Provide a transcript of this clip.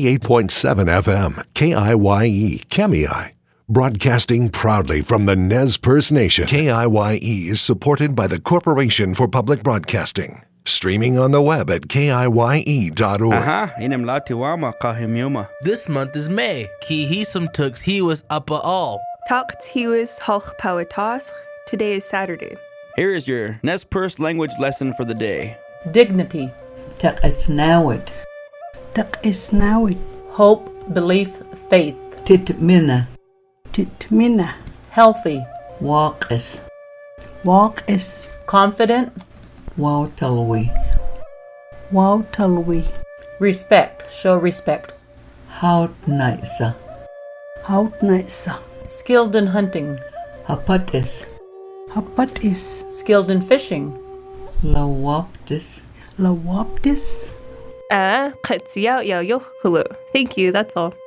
88.7 FM, KIYE, Kemei. Broadcasting proudly from the Nez Perce Nation, KIYE is supported by the Corporation for Public Broadcasting. Streaming on the web at kiye.org. This month is May. Ki hisum tux he was upper all. Takt he was halch pawatas. Today is Saturday. Here is your Nez Perce language lesson for the day. Dignity. Tak isnawit. Tak isnawit. Hope, belief, faith. Titmina. Titmina. Healthy. Walk is. Walk is. Confident. Wautalwi. Wautalwi. Respect. Show respect. Hout naisa. Hout naisa. Skilled in hunting. Hapatis. Hapatis. Skilled in fishing. Lawaptis. Lawaptis. Thank you, that's all.